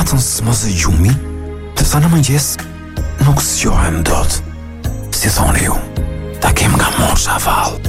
natën së mos e gjumi, të sa në mëngjes nuk zgjohem dot. Si thoni ju, ta kem nga mosha vallë.